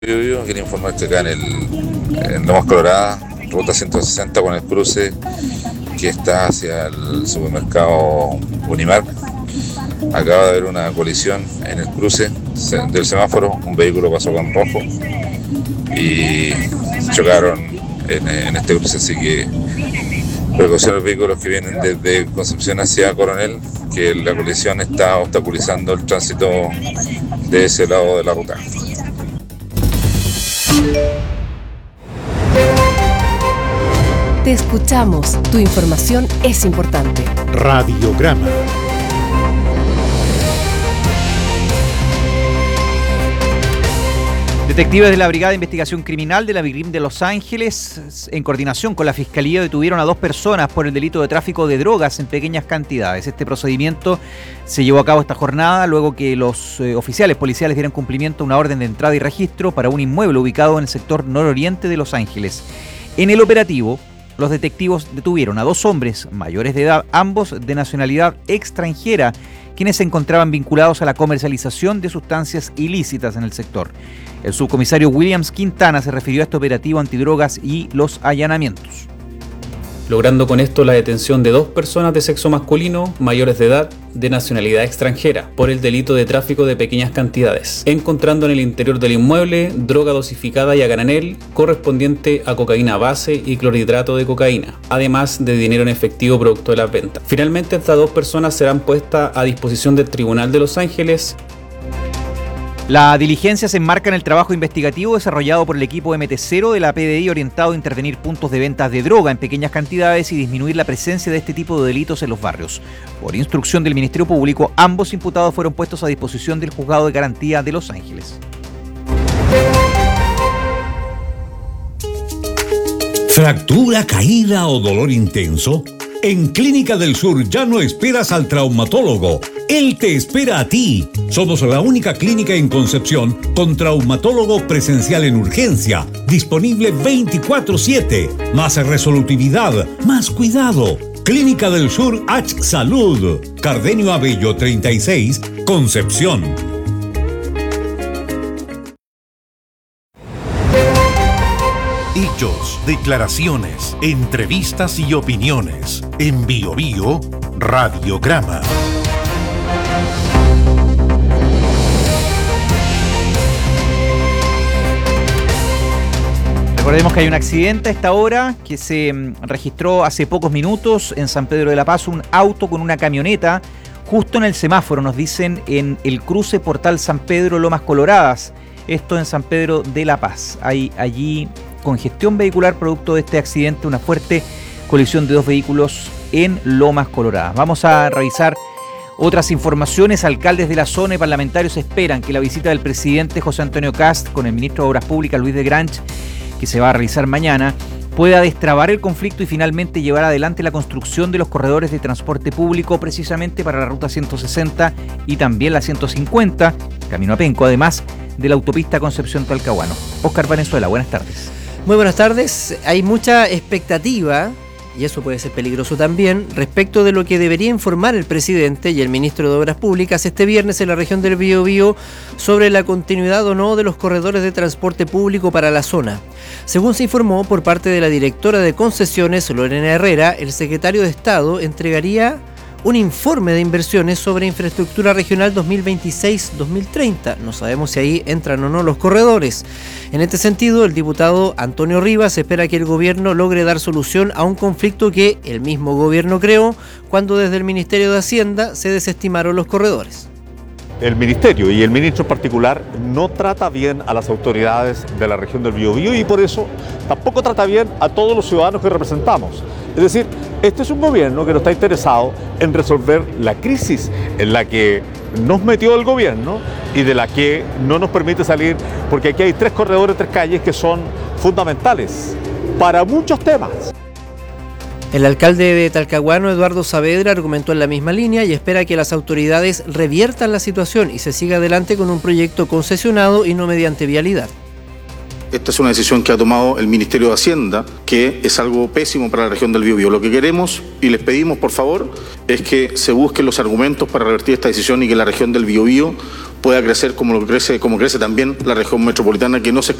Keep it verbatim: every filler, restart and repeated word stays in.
Quiero informar que acá en, el, en Lomas Coloradas, ruta ciento sesenta con el cruce que está hacia el supermercado Unimark, acaba de haber una colisión en el cruce del semáforo. Un vehículo pasó con rojo y chocaron en, en este cruce, así que precaución a los vehículos que vienen desde Concepción hacia Coronel, que la colisión está obstaculizando el tránsito de ese lado de la ruta. Te escuchamos, tu información es importante. Radiograma. Detectives de la Brigada de Investigación Criminal de la B I C R I M de Los Ángeles, en coordinación con la Fiscalía, detuvieron a dos personas por el delito de tráfico de drogas en pequeñas cantidades. Este procedimiento se llevó a cabo esta jornada luego que los eh, oficiales policiales dieran cumplimiento a una orden de entrada y registro para un inmueble ubicado en el sector nororiente de Los Ángeles. En el operativo, los detectivos detuvieron a dos hombres mayores de edad, ambos de nacionalidad extranjera, quienes se encontraban vinculados a la comercialización de sustancias ilícitas en el sector. El subcomisario Williams Quintana se refirió a este operativo antidrogas y los allanamientos, logrando con esto la detención de dos personas de sexo masculino mayores de edad de nacionalidad extranjera por el delito de tráfico de pequeñas cantidades, encontrando en el interior del inmueble droga dosificada y a granel correspondiente a cocaína base y clorhidrato de cocaína, además de dinero en efectivo producto de las ventas. Finalmente, estas dos personas serán puestas a disposición del Tribunal de Los Ángeles. La diligencia se enmarca en el trabajo investigativo desarrollado por el equipo M T cero de la P D I orientado a intervenir puntos de ventas de droga en pequeñas cantidades y disminuir la presencia de este tipo de delitos en los barrios. Por instrucción del Ministerio Público, ambos imputados fueron puestos a disposición del Juzgado de Garantía de Los Ángeles. ¿Fractura, caída o dolor intenso? En Clínica del Sur ya no esperas al traumatólogo. Él te espera a ti. Somos la única clínica en Concepción con traumatólogo presencial en urgencia, disponible veinticuatro siete. Más resolutividad, más cuidado. Clínica del Sur H Salud. Cardenio Abello treinta y seis, Concepción. Hechos, declaraciones, entrevistas y opiniones. En Bio Bio, Radiograma. Recordemos que hay un accidente a esta hora que se registró hace pocos minutos en San Pedro de la Paz, un auto con una camioneta justo en el semáforo, nos dicen, en el cruce Portal San Pedro Lomas Coloradas, esto en San Pedro de la Paz. Hay allí congestión vehicular producto de este accidente, una fuerte colisión de dos vehículos en Lomas Coloradas. Vamos a revisar otras informaciones. Alcaldes de la zona y parlamentarios esperan que la visita del presidente José Antonio Kast con el ministro de Obras Públicas Luis de Grange, que se va a realizar mañana, pueda destrabar el conflicto y finalmente llevar adelante la construcción de los corredores de transporte público precisamente para la ruta ciento sesenta y también la ciento cincuenta, camino a Penco, además de la autopista Concepción-Talcahuano. Óscar Valenzuela, buenas tardes. Muy buenas tardes. Hay mucha expectativa, y eso puede ser peligroso también, respecto de lo que debería informar el presidente y el ministro de Obras Públicas este viernes en la región del Biobío sobre la continuidad o no de los corredores de transporte público para la zona. Según se informó por parte de la directora de concesiones, Lorena Herrera, el secretario de Estado entregaría un informe de inversiones sobre infraestructura regional dos mil veintiséis dos mil treinta. No sabemos si ahí entran o no los corredores. En este sentido, el diputado Antonio Rivas espera que el gobierno logre dar solución a un conflicto que el mismo gobierno creó cuando desde el Ministerio de Hacienda se desestimaron los corredores. El ministerio y el ministro en particular no trata bien a las autoridades de la región del Biobío y por eso tampoco trata bien a todos los ciudadanos que representamos. Es decir, este es un gobierno que no está interesado en resolver la crisis en la que nos metió el gobierno y de la que no nos permite salir, porque aquí hay tres corredores, tres calles que son fundamentales para muchos temas. El alcalde de Talcahuano, Eduardo Saavedra, argumentó en la misma línea y espera que las autoridades reviertan la situación y se siga adelante con un proyecto concesionado y no mediante vialidad. Esta es una decisión que ha tomado el Ministerio de Hacienda, que es algo pésimo para la región del Biobío. Lo que queremos y les pedimos, por favor, es que se busquen los argumentos para revertir esta decisión y que la región del Biobío pueda crecer como lo crece, como crece también la región metropolitana, que no se